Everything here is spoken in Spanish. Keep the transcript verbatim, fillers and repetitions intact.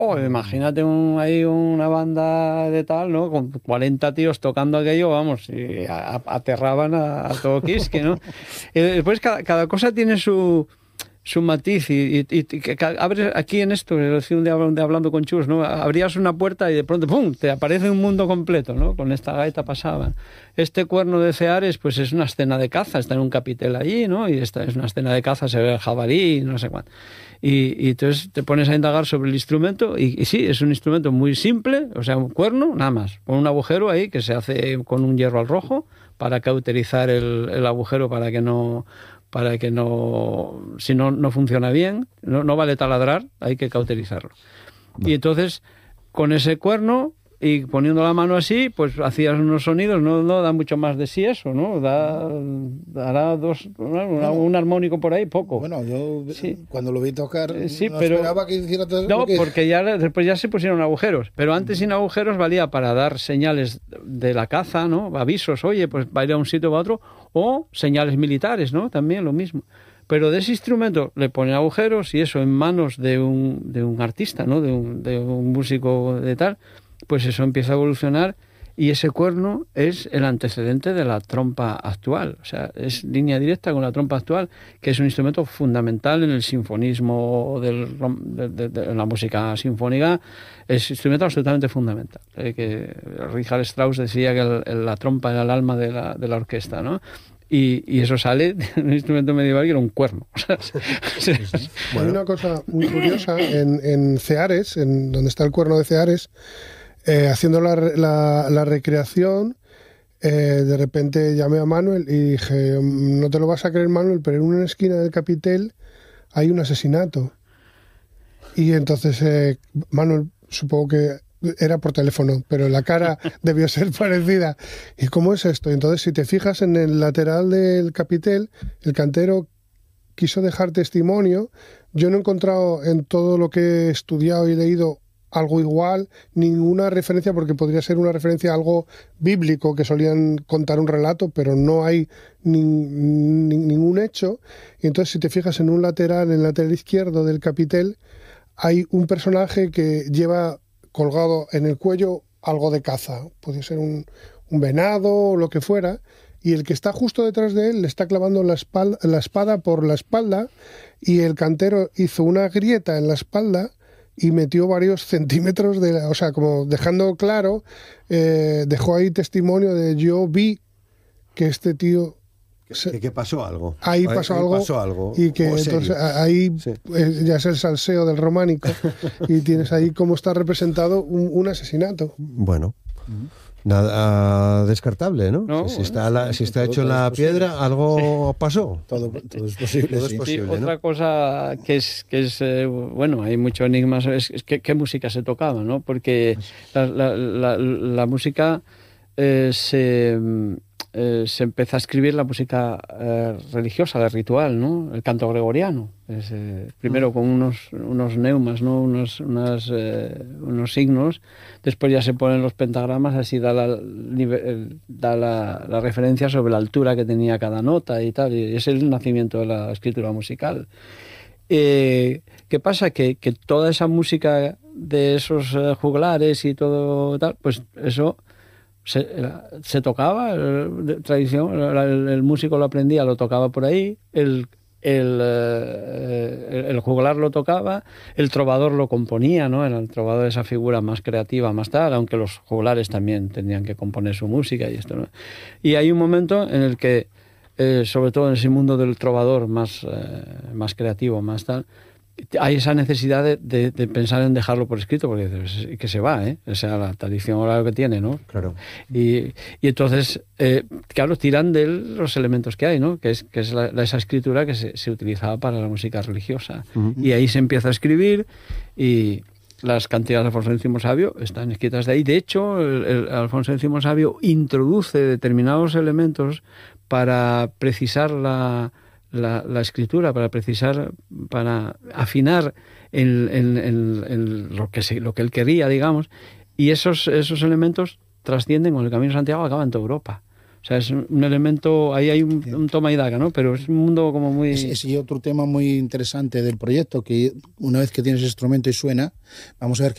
Oh, imagínate un, ahí una banda de tal, ¿no? Con cuarenta tíos tocando aquello, vamos, y a, a, aterraban a, a todo Quisque, ¿no? Y después cada, cada cosa tiene su, su matiz y, y, y que abres aquí en esto, un día hablando con Chus, ¿no? Abrías una puerta y de pronto, ¡pum!, te aparece un mundo completo, ¿no? Con esta gaita pasaba. Este cuerno de Ceares, pues es una escena de caza, está en un capitel allí, ¿no? Y esta es una escena de caza, se ve el jabalí, no sé cuánto. Y, y entonces te pones a indagar sobre el instrumento y, y sí, es un instrumento muy simple, o sea, un cuerno, nada más, con un agujero ahí que se hace con un hierro al rojo para cauterizar el, el agujero para que no, para que no, si no, no funciona bien, no, no vale taladrar, hay que cauterizarlo. Bueno. Y entonces, con ese cuerno y poniendo la mano así, pues hacías unos sonidos, no, no da mucho más de sí eso, ¿no? Da, dará dos, una, bueno, un armónico por ahí, poco. Bueno, yo sí. cuando lo vi tocar sí, no pero, esperaba que hiciera todo no, lo que... porque ya después ya se pusieron agujeros, pero antes sin agujeros valía para dar señales de la caza, ¿no? Avisos, oye, pues va a ir a un sitio o a otro, o señales militares, ¿no? También lo mismo. Pero de ese instrumento le ponen agujeros y eso en manos de un, de un artista, ¿no? De un, de un músico de tal, pues eso empieza a evolucionar y ese cuerno es el antecedente de la trompa actual. O sea, es línea directa con la trompa actual, que es un instrumento fundamental en el sinfonismo, del, de, de, de la música sinfónica. Es un instrumento absolutamente fundamental. Eh, que Richard Strauss decía que el, el, la trompa era el alma de la, de la orquesta, ¿no? Y, y eso sale de un instrumento medieval que era un cuerno. Sí, sí. Bueno. Hay una cosa muy curiosa en, en Ceares, en donde está el cuerno de Ceares. Eh, haciendo la, la, la recreación, eh, de repente llamé a Manuel y dije, no te lo vas a creer, Manuel, pero en una esquina del capitel hay un asesinato. Y entonces eh, Manuel, supongo que era por teléfono, pero la cara debió ser parecida. ¿Y cómo es esto? Entonces, si te fijas en el lateral del capitel, el cantero quiso dejar testimonio. Yo no he encontrado en todo lo que he estudiado y leído algo igual, ninguna referencia, porque podría ser una referencia a algo bíblico, que solían contar un relato, pero no hay ni, ni, ningún hecho. Y entonces, si te fijas en un lateral, en el lateral izquierdo del capitel, hay un personaje que lleva colgado en el cuello algo de caza, puede ser un, un venado o lo que fuera, y el que está justo detrás de él le está clavando la, espalda, la espada por la espalda, y el cantero hizo una grieta en la espalda y metió varios centímetros de la, o sea, como dejando claro, eh, dejó ahí testimonio de yo vi que este tío se, que pasó algo. Ahí pasó, ahí algo, pasó algo. Y que entonces ahí sí. eh, ya es el salseo del románico y tienes ahí cómo está representado un, un asesinato. Bueno. Uh-huh. Nada descartable, ¿no? no si está, la, si está hecho en la piedra, algo pasó. Todo, todo es posible. Todo es posible, sí, ¿no? Otra cosa que es, que es eh, bueno, hay muchos enigmas, es, es que, qué música se tocaba, ¿no? Porque la, la, la, la música eh, se, eh, se empezó a escribir la música eh, religiosa, la ritual, ¿no? El canto gregoriano. Es, eh, primero con unos, unos neumas, ¿no? Unos, unas, eh, unos signos. Después ya se ponen los pentagramas, así da la, da la, la referencia sobre la altura que tenía cada nota y tal. Y ese es el nacimiento de la escritura musical. Eh, ¿Qué pasa? Que, que toda esa música de esos eh, juglares y todo tal, pues eso se, se tocaba, de tradición, el, el músico lo aprendía, lo tocaba por ahí, el El, eh, el juglar lo tocaba, el trovador lo componía, ¿no? Era el trovador esa figura más creativa, más tal, aunque los juglares también tenían que componer su música y esto, ¿no? Y hay un momento en el que, eh, sobre todo en ese mundo del trovador más, eh, más creativo, más tal, hay esa necesidad de, de, de pensar en dejarlo por escrito, porque que se va, ¿eh? O sea, la tradición oral que tiene, ¿no? Claro. Y, y entonces, eh, claro, tiran de los elementos que hay, ¿no? Que es, que es la, esa escritura que se, se utilizaba para la música religiosa. Uh-huh. Y ahí se empieza a escribir y las cantigas de Alfonso X Sabio están escritas de ahí. De hecho, el, el Alfonso X Sabio introduce determinados elementos para precisar la... La, la escritura, para precisar, para afinar en, en, en, en lo que se, lo que él quería, digamos, y esos, esos elementos trascienden con el Camino de Santiago, acaban en toda Europa. O sea, es un elemento, ahí hay un, un toma y daca, ¿no? Pero es un mundo como muy... Es, es otro tema muy interesante del proyecto, que una vez que tienes el instrumento y suena, vamos a ver